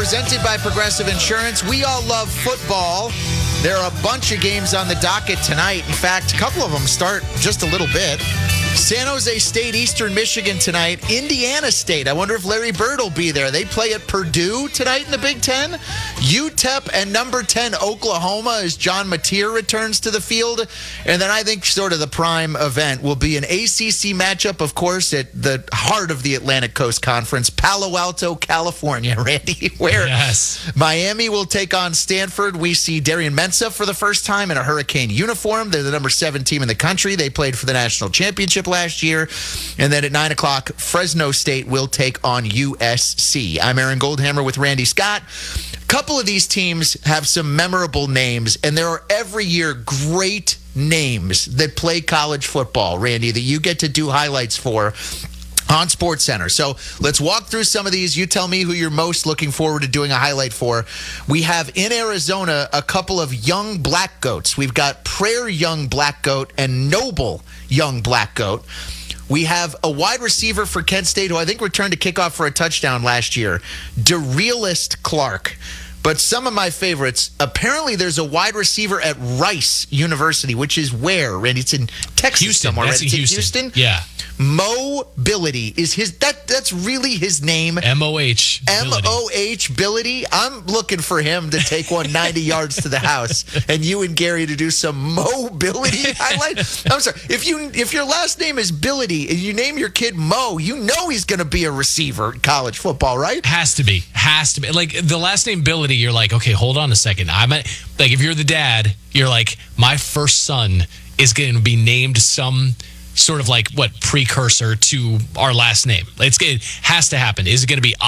presented by Progressive Insurance. We all love football. There are a bunch of games on the docket tonight. In fact, a couple of them start just a little bit. San Jose State, Eastern Michigan tonight. Indiana State. I wonder if Larry Bird will be there. They play at Purdue tonight in the Big Ten. UTEP and number 10 Oklahoma as John Mateer returns to the field. And then I think sort of the prime event will be an ACC matchup, of course, at the heart of the Atlantic Coast Conference, Palo Alto, California, Randy, where Miami will take on Stanford. We see Darian Mensah for the first time in a Hurricane uniform. They're the number 7 team in the country. They played for the national championship last year. And then at 9 o'clock, Fresno State will take on USC. I'm Aaron Goldhammer with Randy Scott. A couple of these teams have some memorable names, and there are every year great names that play college football, Randy, that you get to do highlights for on SportsCenter. So let's walk through some of these. You tell me who you're most looking forward to doing a highlight for. We have in Arizona a couple of young black goats. We've got Prayer Young Black Goat and Noble Young Black Goat. We have a wide receiver for Kent State who I think returned to kickoff for a touchdown last year, DeRealist Clark. But some of my favorites, apparently there's a wide receiver at Rice University, which is where, Randy? It's in Texas Houston, somewhere. That's right? in It's Houston. in Houston? Yeah. Mobility is his. That's really his name. M-O-H. M-O-H Bility. I'm looking for him to take one 90 yards to the house, and you and Gary to do some mobility highlight. I'm sorry. If your last name is Bility and you name your kid Mo, you know he's going to be a receiver in college football, right? Has to be. Like the last name Bility, you're like, okay, hold on a second. Like if you're the dad, you're like, my first son is going to be named some sort of like precursor to our last name. It has to happen. Is it going to be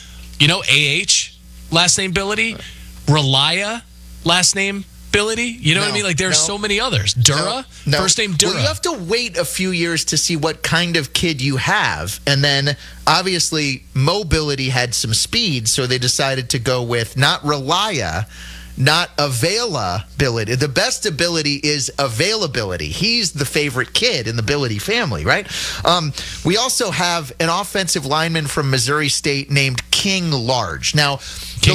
A-H, last name Bility, Relia, last name Bility? You know what I mean? Like there's so many others. Dura, first name Dura. Well, you have to wait a few years to see what kind of kid you have. And then obviously Mobility had some speed, so they decided to go with not Relia, not availability. The best ability is availability. He's the favorite kid in the Bility family, right? We also have an offensive lineman from Missouri State named King Large. Now,